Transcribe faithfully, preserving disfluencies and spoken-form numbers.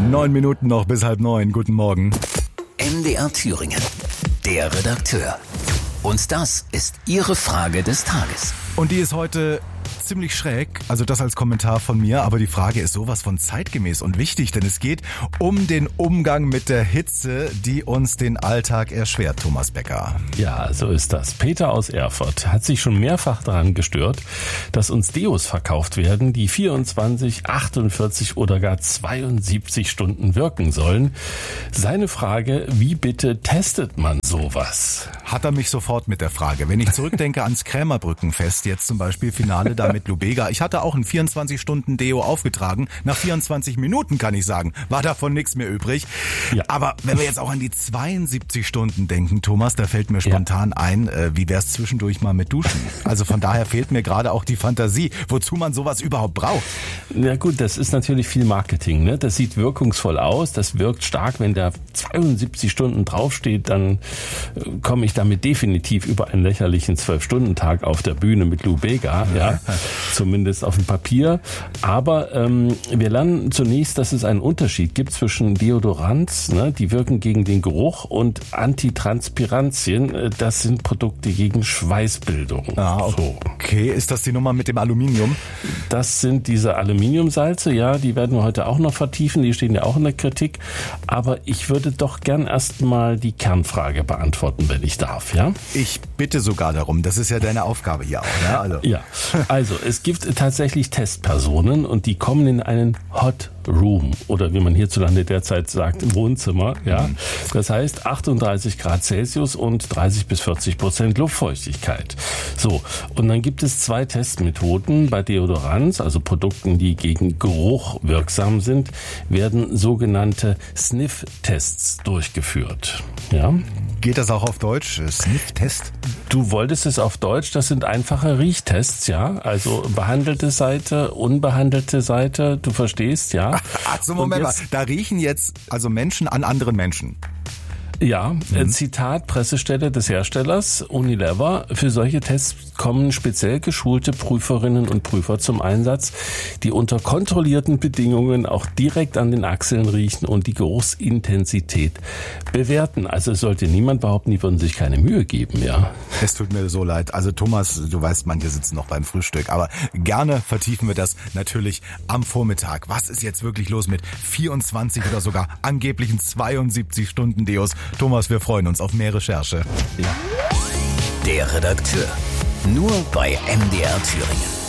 Neun Minuten noch bis halb neun. Guten Morgen. M D R Thüringen, der Redakteur. Und das ist Ihre Frage des Tages. Und die ist heute ziemlich schräg, also das als Kommentar von mir, aber die Frage ist sowas von zeitgemäß und wichtig, denn es geht um den Umgang mit der Hitze, die uns den Alltag erschwert, Thomas Becker. Ja, so ist das. Peter aus Erfurt hat sich schon mehrfach daran gestört, dass uns Deos verkauft werden, die vierundzwanzig, achtundvierzig oder gar zweiundsiebzig Stunden wirken sollen. Seine Frage, wie bitte testet man sowas? Hat er mich sofort mit der Frage. Wenn ich zurückdenke ans Krämerbrückenfest, jetzt zum Beispiel Finale da mit Lubega. Ich hatte auch ein vierundzwanzig Stunden Deo aufgetragen. Nach vierundzwanzig Minuten, kann ich sagen, war davon nichts mehr übrig. Ja. Aber wenn wir jetzt auch an die zweiundsiebzig Stunden denken, Thomas, da fällt mir spontan ja. ein, äh, wie wär's zwischendurch mal mit Duschen? Also von daher fehlt mir gerade auch die Fantasie, wozu man sowas überhaupt braucht. Na gut, das ist natürlich viel Marketing, ne? Das sieht wirkungsvoll aus, das wirkt stark. Wenn da zweiundsiebzig Stunden draufsteht, dann äh, komme ich damit definitiv über einen lächerlichen zwölf-Stunden-Tag auf der Bühne mit Lubega, ja, zumindest auf dem Papier. Aber ähm, wir lernen zunächst, dass es einen Unterschied gibt zwischen Deodorants, ne, die wirken gegen den Geruch, und Antitranspirantien, das sind Produkte gegen Schweißbildung. Ah, okay. So. Ist das die Nummer mit dem Aluminium? Das sind diese Aluminiumsalze, ja, die werden wir heute auch noch vertiefen, die stehen ja auch in der Kritik. Aber ich würde doch gern erstmal die Kernfrage beantworten, wenn ich darf, ja? Ich bitte sogar darum, das ist ja deine Aufgabe hier auch, ne? Also. Ja, also es gibt tatsächlich Testpersonen und die kommen in einen Hot Room oder wie man hierzulande derzeit sagt, im Wohnzimmer, ja. Das heißt achtunddreißig Grad Celsius und dreißig bis vierzig Prozent Luftfeuchtigkeit. So, und dann gibt es zwei Testmethoden. Bei Deodorants, also Produkten, die gegen Geruch wirksam sind, werden sogenannte Sniff-Tests durchgeführt. Ja. Geht das auch auf Deutsch? Sniff-Test? Du wolltest es auf Deutsch, das sind einfache Riechtests, ja. Also behandelte Seite, unbehandelte Seite, du verstehst, ja. Ach so, Moment mal, da riechen jetzt also Menschen an anderen Menschen. Ja, mhm. Zitat Pressestelle des Herstellers Unilever. Für solche Tests kommen speziell geschulte Prüferinnen und Prüfer zum Einsatz, die unter kontrollierten Bedingungen auch direkt an den Achseln riechen und die Geruchsintensität bewerten. Also es sollte niemand behaupten, die würden sich keine Mühe geben, ja. Es tut mir so leid. Also Thomas, du weißt, manche sitzen noch beim Frühstück, aber gerne vertiefen wir das natürlich am Vormittag. Was ist jetzt wirklich los mit vierundzwanzig oder sogar angeblichen zweiundsiebzig Stunden Deos? Thomas, wir freuen uns auf mehr Recherche. Ja. Der Redakteur. Nur bei M D R Thüringen.